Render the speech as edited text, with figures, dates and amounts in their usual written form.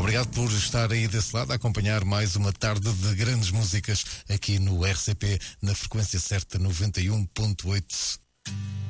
Obrigado por estar aí desse lado a acompanhar mais uma tarde de grandes músicas aqui no RCP, na frequência certa 91.8.